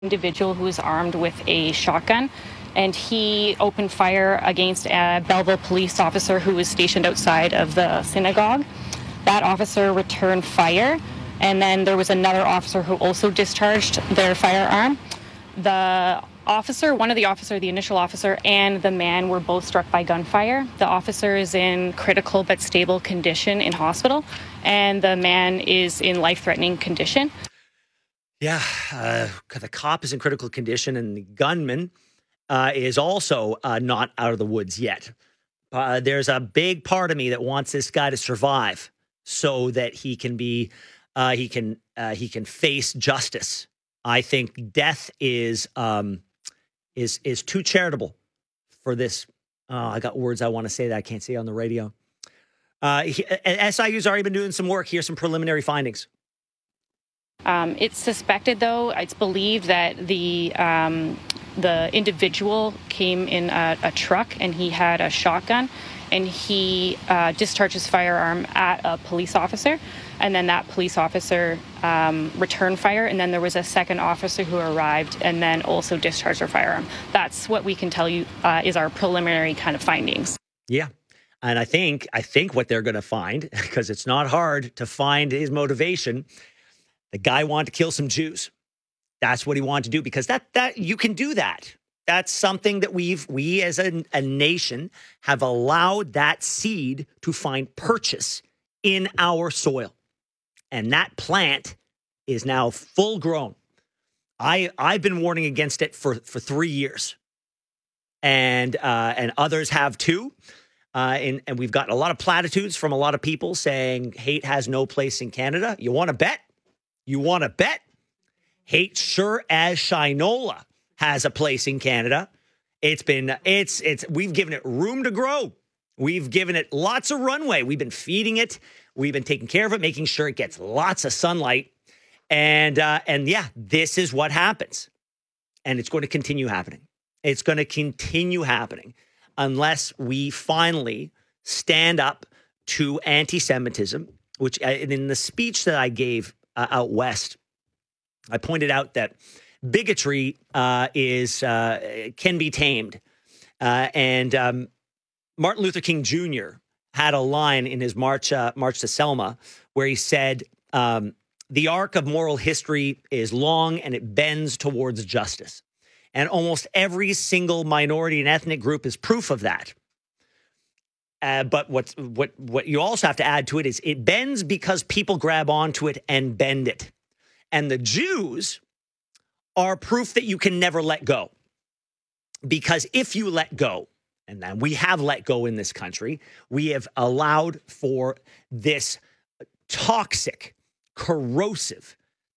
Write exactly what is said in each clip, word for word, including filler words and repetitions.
individual who was armed with a shotgun, and he opened fire against a Belleville police officer who was stationed outside of the synagogue. That officer returned fire, and then there was another officer who also discharged their firearm. The officer, one of the officer, the initial officer, and the man were both struck by gunfire. The officer is in critical but stable condition in hospital, and the man is in life-threatening condition. Yeah, uh, the cop is in critical condition, and the gunman uh, is also uh, not out of the woods yet. Uh, there's a big part of me that wants this guy to survive so that he can be, uh, he can, uh, he can face justice. I think death is um, is is too charitable for this. Uh, I got words I want to say that I can't say on the radio. Uh, he, S I U's already been doing some work. Here's some preliminary findings. Um, it's suspected, though, it's believed that the um, the individual came in a, a truck and he had a shotgun, and he uh, discharged his firearm at a police officer, and then that police officer um, returned fire, and then there was a second officer who arrived and then also discharged their firearm. That's what we can tell you uh, is our preliminary kind of findings. Yeah. And I think I think what they're going to find, because it's not hard to find his motivation. The guy wanted to kill some Jews. That's what he wanted to do, because that that you can do that. That's something that we've we as a, a nation have allowed that seed to find purchase in our soil. And that plant is now full grown. I I've been warning against it for, for three years. And uh, and others have too. Uh, and, and we've gotten a lot of platitudes from a lot of people saying hate has no place in Canada. You want to bet? You want to bet? Hate sure as Shinola has a place in Canada. It's been, it's, it's, we've given it room to grow. We've given it lots of runway. We've been feeding it. We've been taking care of it, making sure it gets lots of sunlight. And, uh, and yeah, this is what happens. And it's going to continue happening. It's going to continue happening unless we finally stand up to anti-Semitism, which uh, in the speech that I gave Uh, out west, I pointed out that bigotry uh, is uh, can be tamed, uh, and um, Martin Luther King Junior had a line in his march uh, March to Selma where he said, um, "The arc of moral history is long and it bends towards justice," and almost every single minority and ethnic group is proof of that. Uh, but what's, what what you also have to add to it is it bends because people grab onto it and bend it. And the Jews are proof that you can never let go. Because if you let go, and then we have let go in this country, we have allowed for this toxic, corrosive,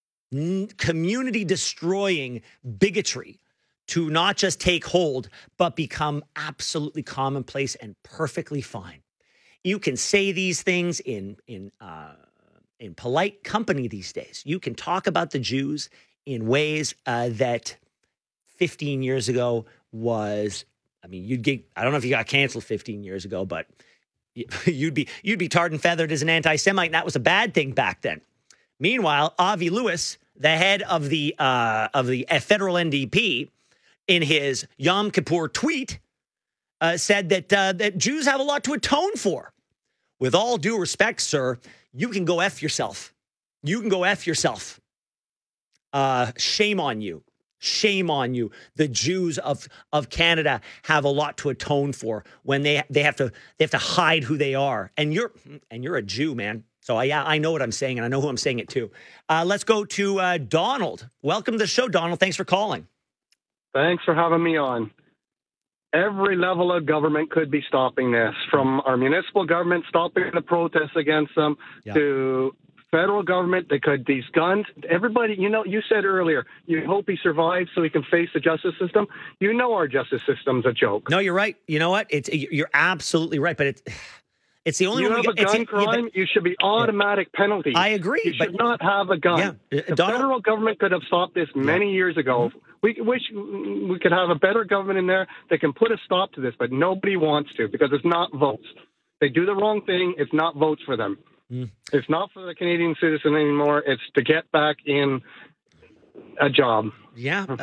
community-destroying bigotry to not just take hold, but become absolutely commonplace and perfectly fine. You can say these things in in uh, in polite company these days. You can talk about the Jews in ways uh, that fifteen years ago was. I mean, you'd get. I don't know if you got canceled fifteen years ago, but you'd be you'd be tarred and feathered as an anti-Semite, and that was a bad thing back then. Meanwhile, Avi Lewis, the head of the uh, of the federal N D P, in his Yom Kippur tweet, uh, said that uh, that Jews have a lot to atone for. With all due respect, sir, you can go F yourself. You can go F yourself. Uh, shame on you. Shame on you. The Jews of, of Canada have a lot to atone for when they they have to they have to hide who they are. And you're and you're a Jew, man. So I, yeah, I know what I'm saying, and I know who I'm saying it to. Uh, let's go to uh, Donald. Welcome to the show, Donald. Thanks for calling. Thanks for having me on. Every level of government could be stopping this, from our municipal government stopping the protests against them, yeah, to federal government that could, these guns. Everybody, you know, you said earlier, you hope he survives so he can face the justice system. You know our justice system's a joke. No, you're right. You know what? It's You're absolutely right, but it's... It's the only you one have we a gun it's, crime, yeah, you should be automatic yeah. penalty. I agree. You but, should not have a gun. Yeah, the Donald, federal government could have stopped this many yeah. years ago. Mm-hmm. We wish we could have a better government in there that can put a stop to this, but nobody wants to because it's not votes. They do the wrong thing. It's not votes for them. Mm. It's not for the Canadian citizen anymore. It's to get back in a job. Yeah.